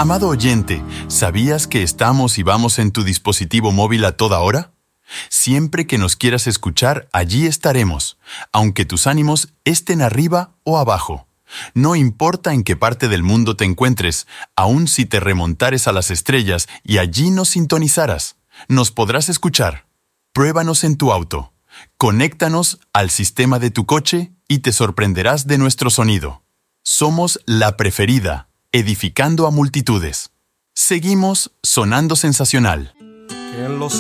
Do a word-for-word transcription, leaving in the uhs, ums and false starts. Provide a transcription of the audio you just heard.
Amado oyente, ¿sabías que estamos y vamos en tu dispositivo móvil a toda hora? Siempre que nos quieras escuchar, allí estaremos, aunque tus ánimos estén arriba o abajo. No importa en qué parte del mundo te encuentres, aun si te remontares a las estrellas y allí nos sintonizaras, nos podrás escuchar. Pruébanos en tu auto. Conéctanos al sistema de tu coche y te sorprenderás de nuestro sonido. Somos la preferida, edificando a multitudes. Seguimos sonando sensacional. En los